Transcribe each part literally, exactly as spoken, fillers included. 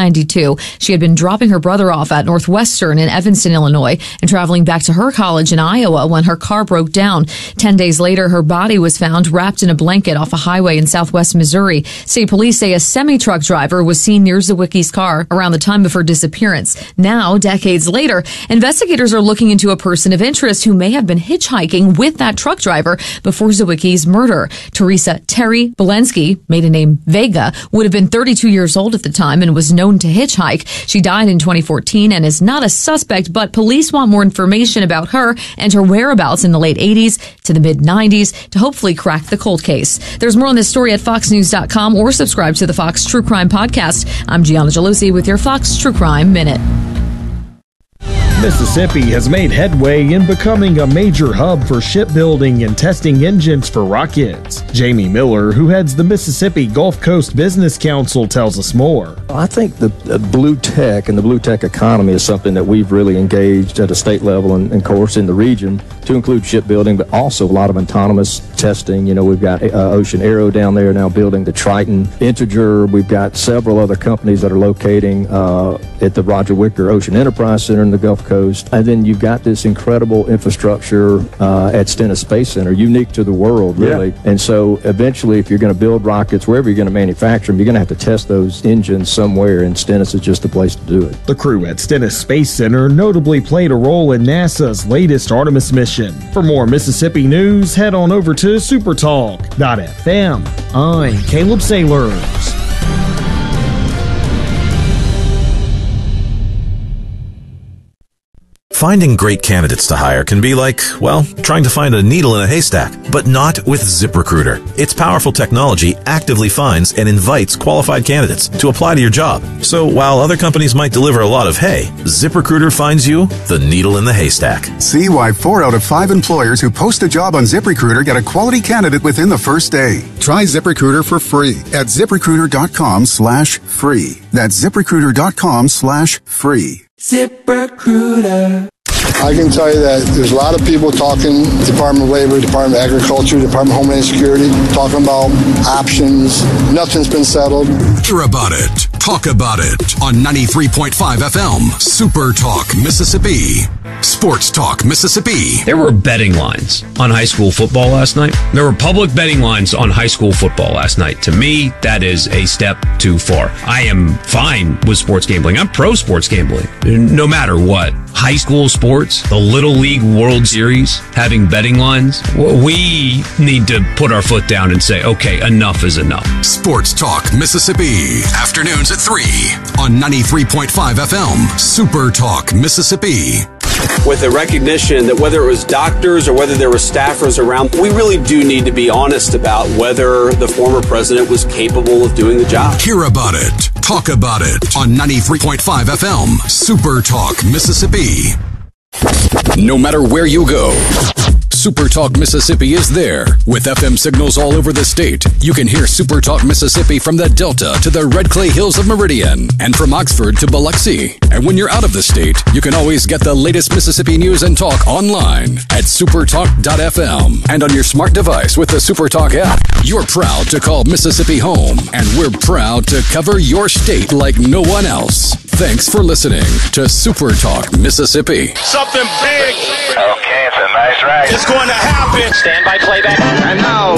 ninety-two. She had been dropping her brother off at Northwestern in Evanston, Illinois, and traveling back to her college in Iowa when her car broke down. Ten days later, her body was found wrapped in a blanket off a highway in southwest Missouri. State police say a semi-truck driver was seen near Zawicki's car around the time of her disappearance. Now, decades later, investigators are looking into a person of interest who may have been hitchhiking with that truck driver before Zawicki's murder. Teresa Terry Belensky, maiden name Vega, would have been thirty-two years old at the time and was known to hitchhike. She died in twenty fourteen and is not a suspect, but police want more information about her and her whereabouts in the late eighties to the mid nineties to hopefully crack the cold case. There's more on this story at fox news dot com or subscribe to the Fox True Crime Podcast. I'm Gianna Gelosi with your Fox True Crime Minute. Mississippi has made headway in becoming a major hub for shipbuilding and testing engines for rockets. Jamie Miller, who heads the Mississippi Gulf Coast Business Council, tells us more. I think the, the blue tech and the blue tech economy is something that we've really engaged at a state level and, and of course, in the region to include shipbuilding, but also a lot of autonomous testing. You know, we've got uh, Ocean Aero down there now building the Triton Integer. We've got several other companies that are locating uh, at the Roger Wicker Ocean Enterprise Center in the Gulf Coast. And then you've got this incredible infrastructure uh, at Stennis Space Center, unique to the world, really. Yeah. And so eventually, if you're going to build rockets, wherever you're going to manufacture them, you're going to have to test those engines somewhere, and Stennis is just the place to do it. The crew at Stennis Space Center notably played a role in NASA's latest Artemis mission. For more Mississippi news, head on over to supertalk dot f m. I'm Caleb Sailors. Finding great candidates to hire can be like, well, trying to find a needle in a haystack, but not with ZipRecruiter. Its powerful technology actively finds and invites qualified candidates to apply to your job. So while other companies might deliver a lot of hay, ZipRecruiter finds you the needle in the haystack. See why four out of five employers who post a job on ZipRecruiter get a quality candidate within the first day. Try ZipRecruiter for free at ZipRecruiter.com slash free. That's ZipRecruiter.com slash free. ZipRecruiter. I can tell you that there's a lot of people talking, Department of Labor, Department of Agriculture, Department of Homeland Security, talking about options. Nothing's been settled. Hear about it. Talk about it on ninety-three point five F M, Super Talk, Mississippi. Sports Talk, Mississippi. There were betting lines on high school football last night. There were public betting lines on high school football last night. To me, that is a step too far. I am fine with sports gambling. I'm pro sports gambling, no matter what. High school sports, the Little League World Series, having betting lines. We need to put our foot down and say, okay, enough is enough. Sports Talk, Mississippi. Afternoons at three on ninety-three point five F M, Super Talk, Mississippi. With the recognition that whether it was doctors or whether there were staffers around, we really do need to be honest about whether the former president was capable of doing the job. Hear about it. Talk about it on ninety-three point five F M, Super Talk, Mississippi. No matter where you go, Super Talk Mississippi is there. With F M signals all over the state, you can hear Super Talk Mississippi from the Delta to the Red Clay Hills of Meridian and from Oxford to Biloxi. And when you're out of the state, you can always get the latest Mississippi news and talk online at supertalk dot f m and on your smart device with the Super Talk app. You're proud to call Mississippi home, and we're proud to cover your state like no one else. Thanks for listening to Super Talk Mississippi. Something big. Okay, it's a nice ride. It's going to happen. Stand by playback. And now,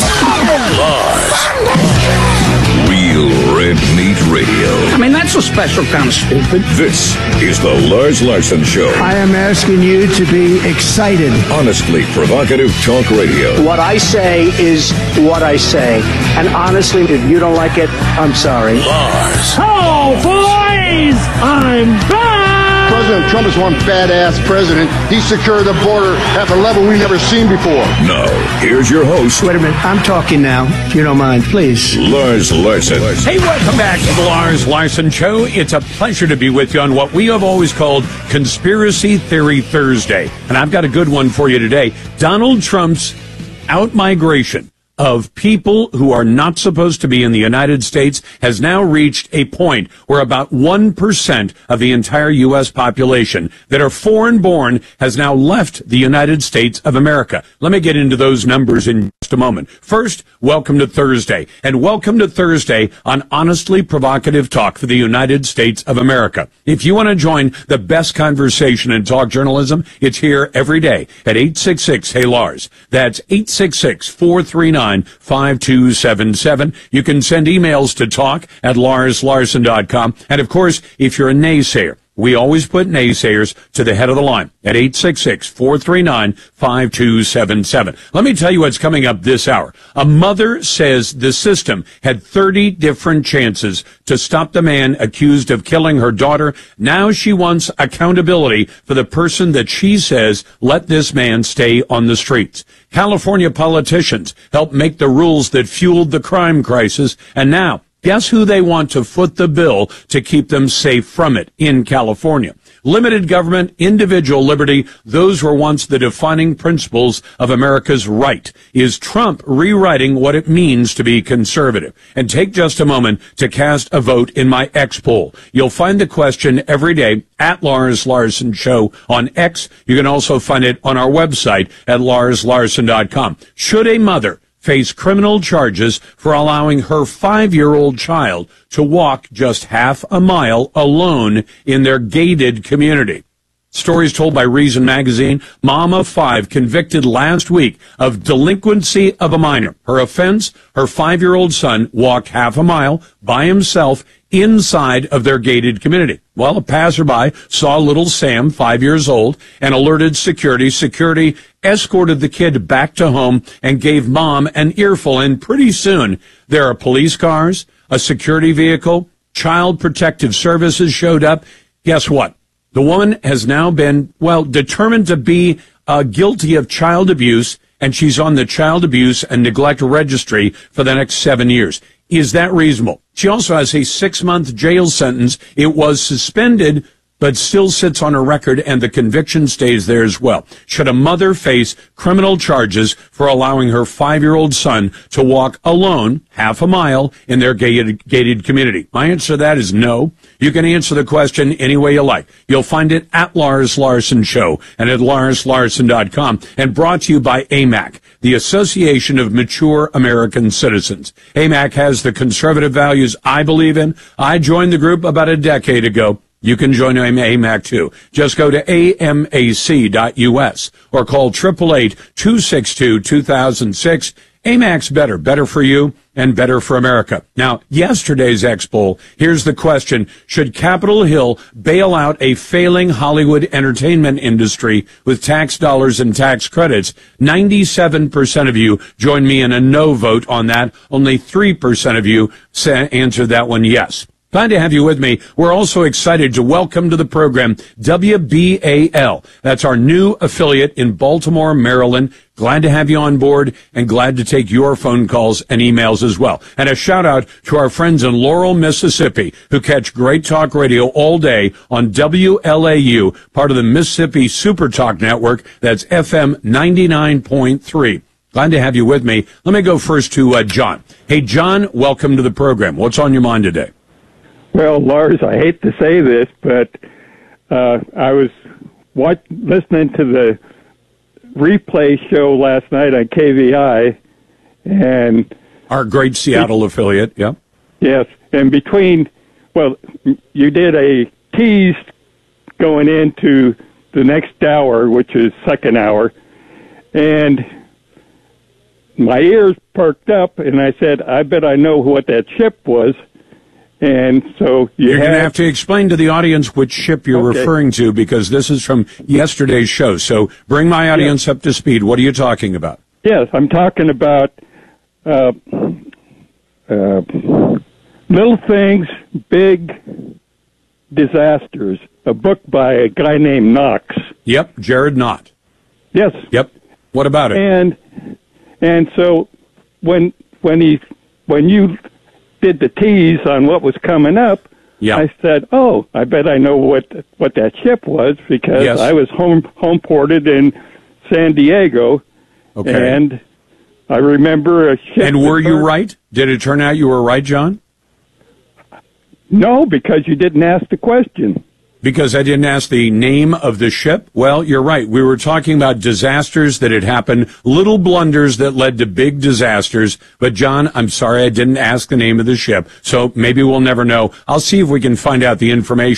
live. Real Red Meat Radio. I mean, that's a special kind of stupid. This is the Lars Larson Show. I am asking you to be excited. Honestly provocative talk radio. What I say is what I say. And honestly, if you don't like it, I'm sorry. Lars. Oh, boys! I'm back! President Trump is one badass president. He secured the border at a level we've never seen before. Now, here's your host. Wait a minute. I'm talking now, if you don't mind, please. Lars Larson. Hey, welcome back to the Lars Larson Show. It's a pleasure to be with you on what we have always called Conspiracy Theory Thursday. And I've got a good one for you today. Donald Trump's out-migration of people who are not supposed to be in the United States has now reached a point where about one percent of the entire U S population that are foreign-born has now left the United States of America. Let me get into those numbers in just a moment. First, welcome to Thursday, and welcome to Thursday on Honestly Provocative Talk for the United States of America. If you want to join the best conversation in talk journalism, it's here every day at eight six six, hey Lars. That's eight six six, four three nine, five two seven seven. You can send emails to talk at lars larson dot com. And of course, if you're a naysayer, we always put naysayers to the head of the line at eight six six, four three nine, five two seven seven. Let me tell you what's coming up this hour. A mother says the system had thirty different chances to stop the man accused of killing her daughter. Now she wants accountability for the person that she says let this man stay on the streets. California politicians helped make the rules that fueled the crime crisis, and now guess who they want to foot the bill to keep them safe from it in California? Limited government, individual liberty, those were once the defining principles of America's right. Is Trump rewriting what it means to be conservative? And take just a moment to cast a vote in my X poll. You'll find the question every day at Lars Larson Show on X. You can also find it on our website at lars larson dot com. Should a mother face criminal charges for allowing her five-year-old child to walk just half a mile alone in their gated community? Stories told by Reason Magazine. Mom of five convicted last week of delinquency of a minor. Her offense, her five-year-old son walked half a mile by himself inside of their gated community. Well, a passerby saw little Sam, five years old, and alerted security. Security escorted the kid back to home and gave mom an earful. And pretty soon, there are police cars, a security vehicle, Child Protective Services showed up. Guess what? The woman has now been, well, determined to be uh, guilty of child abuse, and she's on the child abuse and neglect registry for the next seven years. Is that reasonable? She also has a six-month jail sentence. It was suspended, but still sits on her record, and the conviction stays there as well. Should a mother face criminal charges for allowing her five-year-old son to walk alone half a mile in their gated, gated community? My answer to that is no. You can answer the question any way you like. You'll find it at Lars Larson Show and at lars larson dot com, and brought to you by A M A C, the Association of Mature American Citizens. A M A C has the conservative values I believe in. I joined the group about a decade ago. You can join A M A C too. Just go to A M A C dot U S or call eight eight eight, two six two, two thousand six. A M A C's better, better for you and better for America. Now, yesterday's X poll, here's the question. Should Capitol Hill bail out a failing Hollywood entertainment industry with tax dollars and tax credits? ninety-seven percent of you joined me in a no vote on that. Only three percent of you answered that one yes. Glad to have you with me. We're also excited to welcome to the program W B A L. That's our new affiliate in Baltimore, Maryland. Glad to have you on board and glad to take your phone calls and emails as well. And a shout out to our friends in Laurel, Mississippi, who catch great talk radio all day on W L A U, part of the Mississippi Super Talk Network. That's F M ninety-nine point three. Glad to have you with me. Let me go first to uh, John. Hey, John, welcome to the program. What's on your mind today? Well, Lars, I hate to say this, but uh, I was watch- listening to the replay show last night on K V I, and our great Seattle it, affiliate, yeah. Yes, and between, well, you did a tease going into the next hour, which is second hour, and my ears perked up, and I said, I bet I know what that ship was. And so you You're going to have to explain to the audience which ship you're okay. referring to, because this is from yesterday's show. So bring my audience yes. up to speed. What are you talking about? Yes, I'm talking about uh, uh, Little Things, Big Disasters, a book by a guy named Knox. Yep, Jared Knott. Yes. Yep. What about it? And and so when when he when you did the tease on what was coming up, yeah. I said, "Oh, I bet I know what what that ship was because yes. I was home home ported in San Diego, okay. and I remember a ship. And were you right? Did it turn out you were right, John? No, because you didn't ask the question. Because I didn't ask the name of the ship? Well, you're right. We were talking about disasters that had happened, little blunders that led to big disasters. But, John, I'm sorry I didn't ask the name of the ship, so maybe we'll never know. I'll see if we can find out the information.